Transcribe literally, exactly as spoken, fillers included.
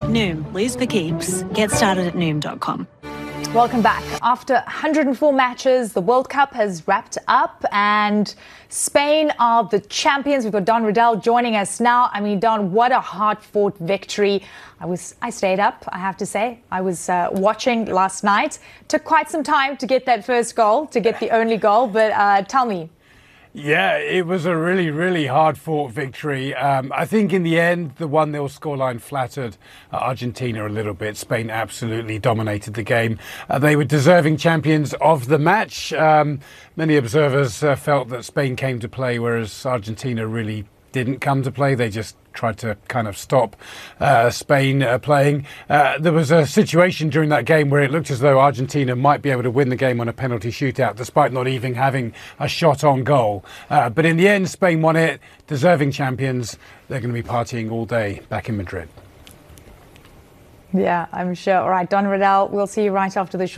Noom, lose for keeps. Get started at noom dot com. Welcome back. After one hundred four matches, the World Cup has wrapped up and Spain are the champions. We've got Don Riddell joining us now. I mean, Don, what a hard-fought victory. I was, I stayed up, I have to say. I was uh, watching last night. Took quite some time to get that first goal, to get the only goal. But uh, tell me. Yeah, it was a really, really hard-fought victory. Um, I think in the end, the one nil scoreline flattered uh, Argentina a little bit. Spain absolutely dominated the game. Uh, they were deserving champions of the match. Um, many observers uh, felt that Spain came to play, whereas Argentina really didn't come to play. They just tried to kind of stop uh, Spain uh, playing. Uh, there was a situation during that game where it looked as though Argentina might be able to win the game on a penalty shootout, despite not even having a shot on goal. Uh, but in the end, Spain won it. Deserving champions. They're going to be partying all day back in Madrid. Yeah, I'm sure. All right, Don Riddell, we'll see you right after the show.